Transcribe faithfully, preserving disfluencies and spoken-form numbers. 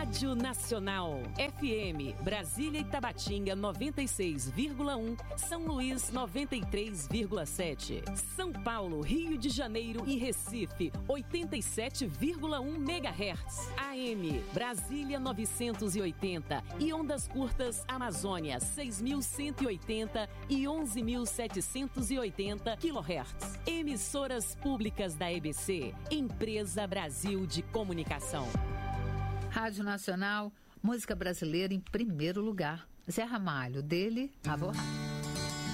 Rádio Nacional. F M, Brasília e Tabatinga noventa e seis vírgula um, São Luís noventa e três vírgula sete, São Paulo, Rio de Janeiro e Recife oitenta e sete vírgula um megahertz. A M, Brasília novecentos e oitenta e ondas curtas Amazônia seis mil cento e oitenta e onze mil setecentos e oitenta quilohertz. Emissoras públicas da E B C, Empresa Brasil de Comunicação. Rádio Nacional, música brasileira em primeiro lugar. Zé Ramalho, dele, a Borracha.